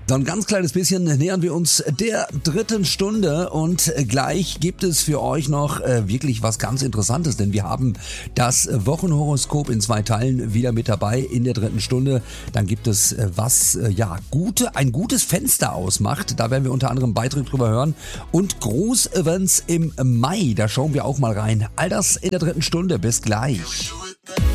So ein ganz kleines bisschen nähern wir uns der dritten Stunde und gleich gibt es für euch noch wirklich was ganz Interessantes, denn wir haben das Wochenhoroskop in 2 Teilen wieder mit dabei in der dritten Stunde. Dann gibt es ein gutes Fenster ausmacht, da werden wir unter anderem Beiträge drüber hören und Groß-Events im Mai, da schauen wir auch mal rein. All das in der dritten Stunde, bis gleich.